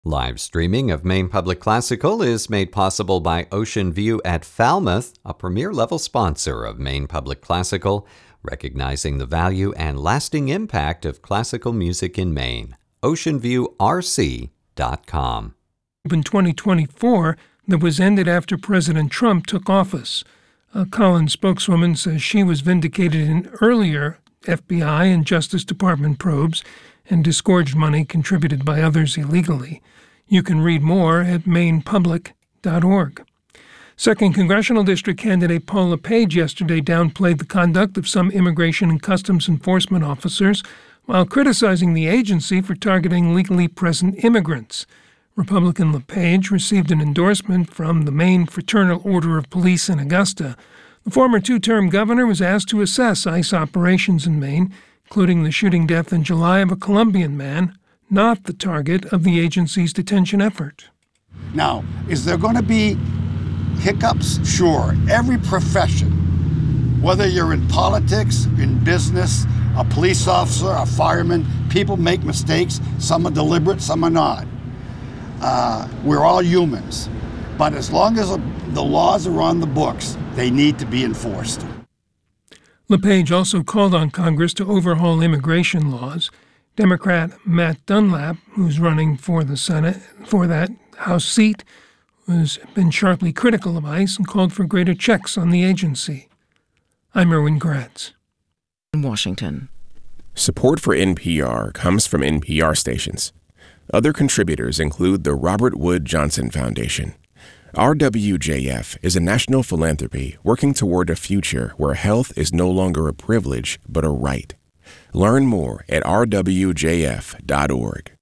Live streaming of Maine Public Classical is made possible by Ocean View at Falmouth, a premier-level sponsor of Maine Public Classical, recognizing the value and lasting impact of classical music in Maine. OceanViewRC.com. In 2024, that was ended after President Trump took office. A Collins spokeswoman says she was vindicated in earlier FBI and Justice Department probes and disgorged money contributed by others illegally. You can read more at mainepublic.org. 2nd Congressional District candidate Paul LePage yesterday downplayed the conduct of some immigration and customs enforcement officers while criticizing the agency for targeting legally present immigrants. Republican LePage received an endorsement from the Maine Fraternal Order of Police in Augusta. The former two-term governor was asked to assess ICE operations in Maine, including the shooting death in July of a Colombian man, not the target of the agency's detention effort. Now, is there going to be hiccups? Sure. Every profession, whether you're in politics, in business, a police officer, a fireman, people make mistakes. Some are deliberate, some are not. We're all humans. But as long as the laws are on the books, they need to be enforced. LePage also called on Congress to overhaul immigration laws. Democrat Matt Dunlap, who's running for the Senate for that House seat, has been sharply critical of ICE and called for greater checks on the agency. I'm Erwin Gratz. In Washington. Support for NPR comes from NPR stations. Other contributors include the Robert Wood Johnson Foundation. RWJF is a national philanthropy working toward a future where health is no longer a privilege but a right. Learn more at rwjf.org.